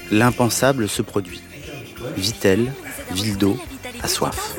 l'impensable se produit. Vittel, ville d'eau, a soif.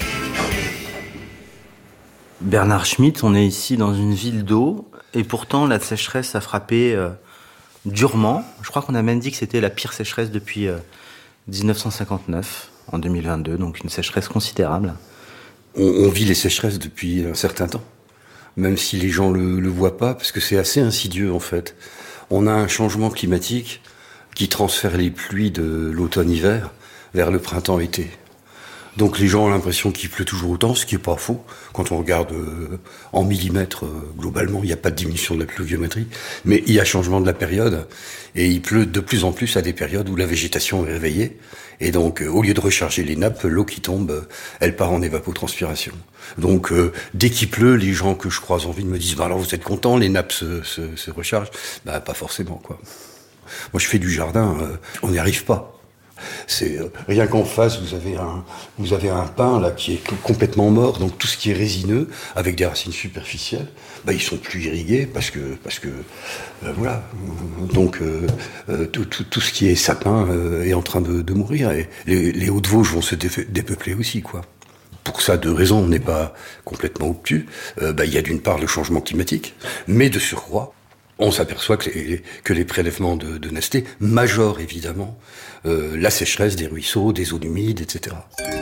Bernard Schmitt, on est ici dans une ville d'eau, et pourtant la sécheresse a frappé durement. Je crois qu'on a même dit que c'était la pire sécheresse depuis 1959, en 2022, donc une sécheresse considérable. On vit les sécheresses depuis un certain temps, même si les gens le voient pas, parce que c'est assez insidieux en fait. On a un changement climatique qui transfère les pluies de l'automne-hiver vers le printemps-été. Donc les gens ont l'impression qu'il pleut toujours autant, ce qui est pas faux. Quand on regarde en millimètres, globalement, il n'y a pas de diminution de la pluviométrie, mais il y a changement de la période, et il pleut de plus en plus à des périodes où la végétation est réveillée, et donc au lieu de recharger les nappes, l'eau qui tombe, elle part en évapotranspiration. Donc dès qu'il pleut, les gens que je croise en ville me disent bah, « alors vous êtes contents, les nappes se rechargent ?» Bah pas forcément, quoi. Moi je fais du jardin, on n'y arrive pas. C'est rien qu'en face, vous avez un pin là qui est complètement mort, donc tout ce qui est résineux avec des racines superficielles, bah ils sont plus irrigués parce que voilà. Donc tout ce qui est sapin est en train de mourir, et les Hauts-de-Vosges vont se dépeupler aussi, quoi. Pour ça, deux raisons, on n'est pas complètement obtus. Il y a d'une part le changement climatique, mais de surcroît, on s'aperçoit que les prélèvements de Nestlé majorent évidemment la sécheresse des ruisseaux, des zones humides, etc.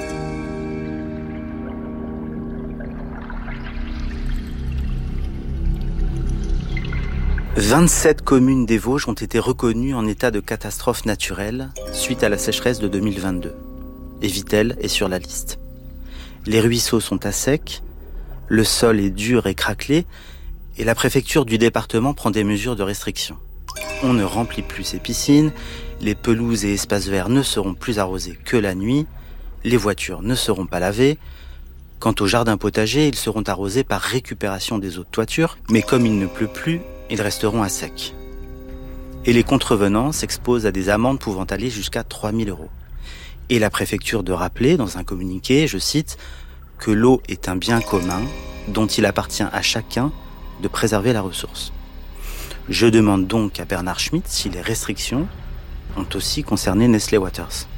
« 27 communes des Vosges ont été reconnues en état de catastrophe naturelle suite à la sécheresse de 2022. Et Vittel est sur la liste. Les ruisseaux sont à sec, le sol est dur et craquelé, et la préfecture du département prend des mesures de restriction. On ne remplit plus ses piscines, les pelouses et espaces verts ne seront plus arrosés que la nuit, les voitures ne seront pas lavées. Quant aux jardins potagers, ils seront arrosés par récupération des eaux de toiture, mais comme il ne pleut plus, ils resteront à sec. Et les contrevenants s'exposent à des amendes pouvant aller jusqu'à 3 000 €. Et la préfecture de rappeler, dans un communiqué, je cite, que l'eau est un bien commun dont il appartient à chacun de préserver la ressource. Je demande donc à Bernard Schmitt si les restrictions ont aussi concerné Nestlé Waters.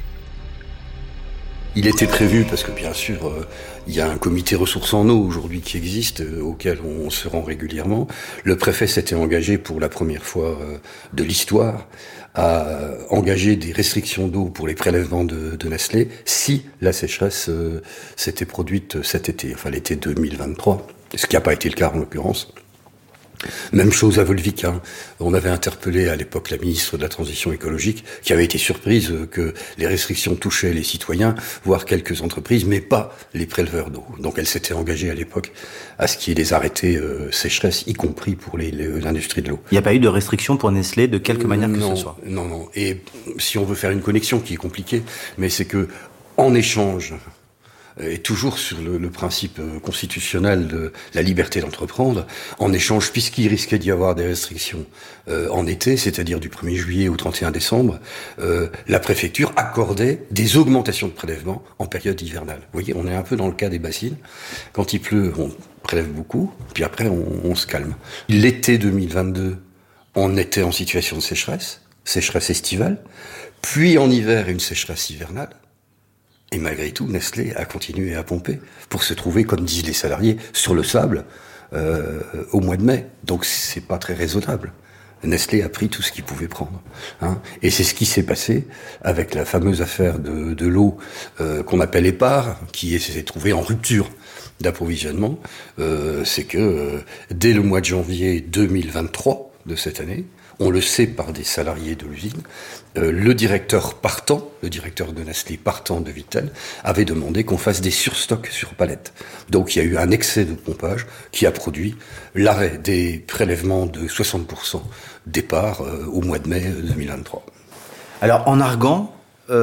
Il était prévu, parce que bien sûr, il y a un comité ressources en eau aujourd'hui qui existe, auquel on se rend régulièrement. Le préfet s'était engagé pour la première fois de l'histoire à engager des restrictions d'eau pour les prélèvements de Nestlé si la sécheresse s'était produite cet été, enfin l'été 2023, ce qui n'a pas été le cas en l'occurrence. Même chose à Volvic, hein. On avait interpellé à l'époque la ministre de la Transition écologique, qui avait été surprise que les restrictions touchaient les citoyens, voire quelques entreprises, mais pas les préleveurs d'eau. Donc elle s'était engagée à l'époque à ce qu'il y ait des arrêtés sécheresse, y compris pour l'industrie de l'eau. Il n'y a pas eu de restrictions pour Nestlé de quelque manière que ce soit. Non. Et si on veut faire une connexion qui est compliquée, mais c'est que en échange, et toujours sur le principe constitutionnel de la liberté d'entreprendre, en échange, puisqu'il risquait d'y avoir des restrictions en été, c'est-à-dire du 1er juillet au 31 décembre, la préfecture accordait des augmentations de prélèvements en période hivernale. Vous voyez, on est un peu dans le cas des bassines. Quand il pleut, on prélève beaucoup, puis après on se calme. L'été 2022, on était en situation de sécheresse estivale, puis en hiver, une sécheresse hivernale. Et malgré tout, Nestlé a continué à pomper pour se trouver, comme disent les salariés, sur le sable au mois de mai. Donc c'est pas très raisonnable. Nestlé a pris tout ce qu'il pouvait prendre, hein. Et c'est ce qui s'est passé avec la fameuse affaire de l'eau qu'on appelle Épar, qui s'est trouvée en rupture d'approvisionnement. C'est que dès le mois de janvier 2023 de cette année, on le sait par des salariés de l'usine, le directeur de Nestlé partant de Vittel, avait demandé qu'on fasse des surstocks sur palette. Donc il y a eu un excès de pompage qui a produit l'arrêt des prélèvements de 60% départ au mois de mai 2023. Alors en arguant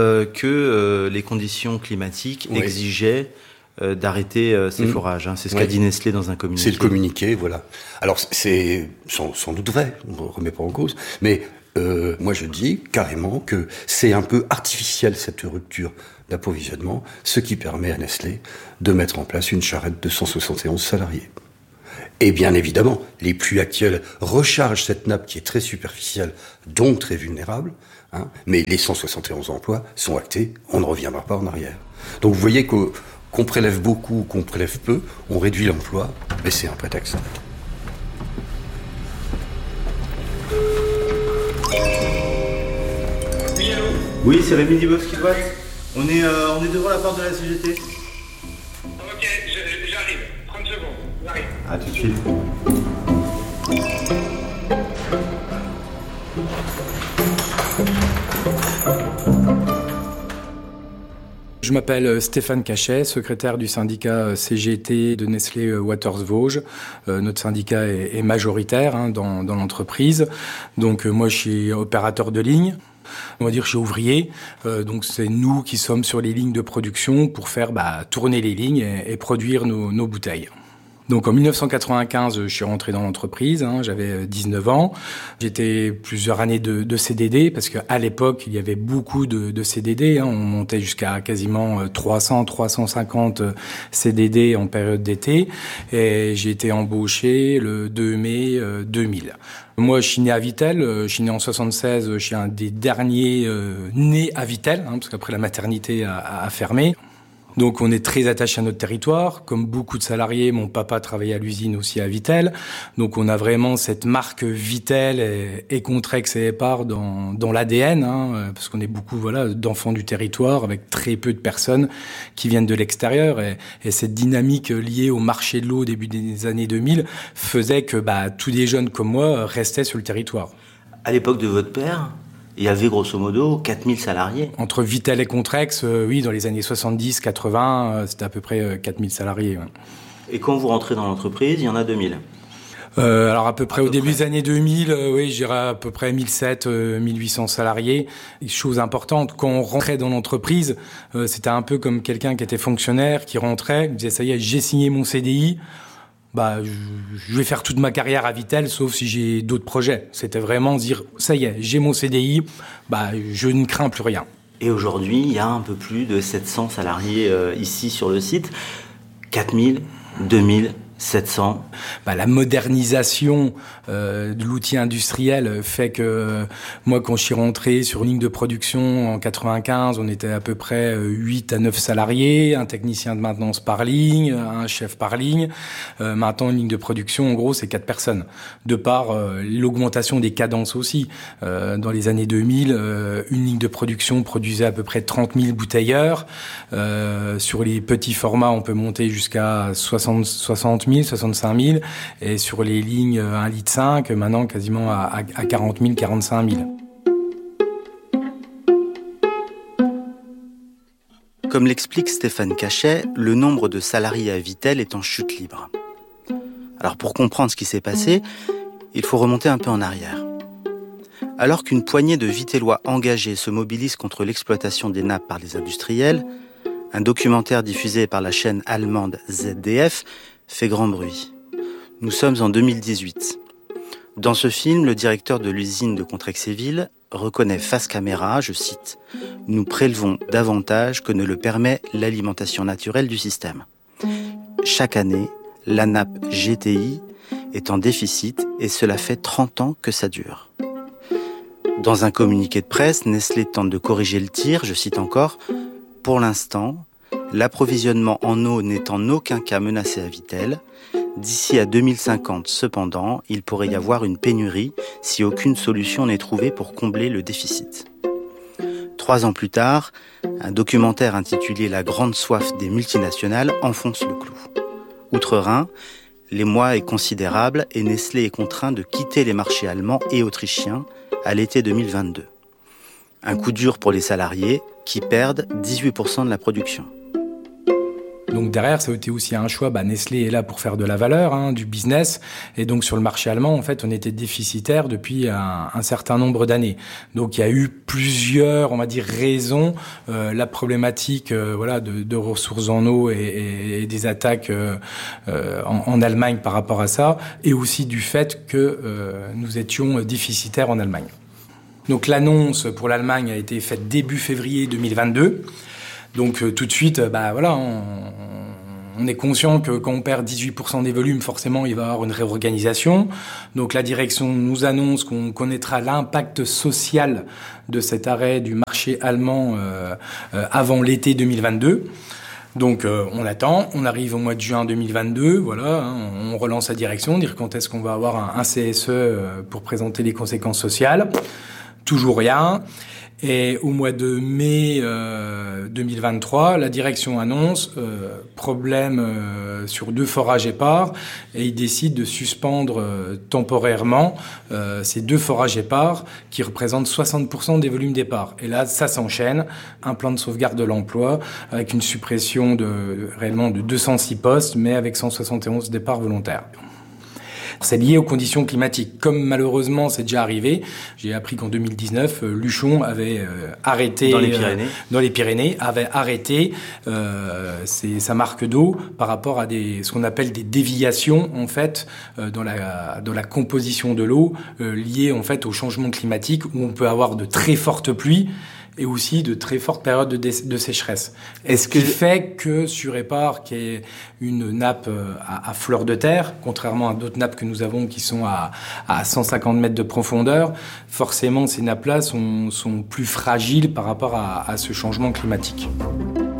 que les conditions climatiques exigeaient d'arrêter ces forages. Hein. C'est ce qu'a dit Nestlé dans un communiqué. C'est le communiqué, voilà. Alors c'est sans doute vrai, on ne remet pas en cause, mais moi je dis carrément que c'est un peu artificiel cette rupture d'approvisionnement, ce qui permet à Nestlé de mettre en place une charrette de 171 salariés. Et bien évidemment, les pluies actuelles rechargent cette nappe qui est très superficielle, donc très vulnérable, Hein, mais les 171 emplois sont actés, on ne reviendra pas en arrière. Donc vous voyez qu'on prélève beaucoup, qu'on prélève peu, on réduit l'emploi, mais c'est un prétexte. Oui, allô ? Oui, c'est Rémi Dibox qui doit. On est devant la porte de la CGT. Ok, j'arrive. 30 secondes, j'arrive. À tout de suite. Je m'appelle Stéphane Cachet, secrétaire du syndicat CGT de Nestlé Waters Vosges. Notre syndicat est majoritaire dans l'entreprise. Donc moi, je suis opérateur de ligne. On va dire que je suis ouvrier. Donc c'est nous qui sommes sur les lignes de production pour faire tourner les lignes et produire nos bouteilles. Donc en 1995, je suis rentré dans l'entreprise, j'avais 19 ans. J'étais plusieurs années de CDD parce qu'à l'époque, il y avait beaucoup de CDD. On montait jusqu'à quasiment 350 CDD en période d'été. Et j'ai été embauché le 2 mai 2000. Moi, je suis né à Vittel, je suis né en 76, je suis un des derniers nés à Vittel, parce qu'après la maternité a fermé. Donc on est très attaché à notre territoire. Comme beaucoup de salariés, mon papa travaillait à l'usine aussi à Vittel. Donc on a vraiment cette marque Vittel et Contrex et Épar dans l'ADN, parce qu'on est beaucoup d'enfants du territoire avec très peu de personnes qui viennent de l'extérieur. Et cette dynamique liée au marché de l'eau au début des années 2000 faisait que tous les jeunes comme moi restaient sur le territoire. À l'époque de votre père, il y avait grosso modo 4000 salariés. Entre Vittel et Contrex, oui, dans les années 70-80, c'était à peu près 4000 salariés. Ouais. Et quand vous rentrez dans l'entreprise, il y en a 2000. Alors à peu près au début des années 2000, oui, je dirais à peu près 1700-1800 salariés. Et chose importante, quand on rentrait dans l'entreprise, c'était un peu comme quelqu'un qui était fonctionnaire, qui rentrait, il disait « ça y est, j'ai signé mon CDI ». Je vais faire toute ma carrière à Vittel, sauf si j'ai d'autres projets. C'était vraiment dire, ça y est, j'ai mon CDI, je ne crains plus rien. Et aujourd'hui, il y a un peu plus de 700 salariés ici sur le site. 4000, 2000, 700. La modernisation de l'outil industriel fait que moi, quand je suis rentré sur une ligne de production en 95, on était à peu près 8 à 9 salariés, un technicien de maintenance par ligne, un chef par ligne. Maintenant, une ligne de production, en gros, c'est 4 personnes. De par l'augmentation des cadences aussi. Dans les années 2000, une ligne de production produisait à peu près 30 000 bouteilles heure. Sur les petits formats, on peut monter jusqu'à 60 000, 65 000, et sur les lignes 1,5 litre, maintenant quasiment à 40 000, 45 000. Comme l'explique Stéphane Cachet, le nombre de salariés à Vittel est en chute libre. Alors pour comprendre ce qui s'est passé, il faut remonter un peu en arrière. Alors qu'une poignée de Vittellois engagés se mobilise contre l'exploitation des nappes par les industriels, un documentaire diffusé par la chaîne allemande ZDF fait grand bruit. Nous sommes en 2018. Dans ce film, le directeur de l'usine de Contrexéville reconnaît face caméra, je cite, « Nous prélevons davantage que ne le permet l'alimentation naturelle du système. Chaque année, la nappe GTI est en déficit et cela fait 30 ans que ça dure. » Dans un communiqué de presse, Nestlé tente de corriger le tir, je cite encore, « Pour l'instant, l'approvisionnement en eau n'est en aucun cas menacé à Vittel. D'ici à 2050, cependant, il pourrait y avoir une pénurie si aucune solution n'est trouvée pour combler le déficit. » 3 ans plus tard, un documentaire intitulé « La grande soif des multinationales » enfonce le clou. Outre-Rhin, l'émoi est considérable et Nestlé est contraint de quitter les marchés allemands et autrichiens à l'été 2022. Un coup dur pour les salariés qui perdent 18% de la production. Donc derrière, ça a été aussi un choix. Nestlé est là pour faire de la valeur, du business. Et donc sur le marché allemand, en fait, on était déficitaire depuis un certain nombre d'années. Donc il y a eu plusieurs, on va dire, raisons. La problématique, de ressources en eau et des attaques en Allemagne par rapport à ça, et aussi du fait que nous étions déficitaires en Allemagne. Donc l'annonce pour l'Allemagne a été faite début février 2022. Donc tout de suite, On est conscient que quand on perd 18% des volumes, forcément, il va y avoir une réorganisation. Donc la direction nous annonce qu'on connaîtra l'impact social de cet arrêt du marché allemand avant l'été 2022. Donc on attend, on arrive au mois de juin 2022, voilà, on relance la direction, dire quand est-ce qu'on va avoir un CSE pour présenter les conséquences sociales. Toujours rien. Et au mois de mai 2023, la direction annonce problème sur 2 forages épars et ils décident de suspendre temporairement ces 2 forages épars qui représentent 60% des volumes départ. Et là, ça s'enchaîne, un plan de sauvegarde de l'emploi avec une suppression réellement de 206 postes, mais avec 171 départs volontaires. C'est lié aux conditions climatiques. Comme malheureusement c'est déjà arrivé, j'ai appris qu'en 2019, Luchon avait arrêté dans les Pyrénées, avait arrêté sa marque d'eau par rapport à ce qu'on appelle des déviations en fait dans la composition de l'eau liées en fait au changement climatique où on peut avoir de très fortes pluies et aussi de très fortes périodes de sécheresse. Ce qui fait que sur Épars, qui est une nappe à fleur de terre, contrairement à d'autres nappes que nous avons qui sont à 150 mètres de profondeur, forcément ces nappes-là sont plus fragiles par rapport à ce changement climatique.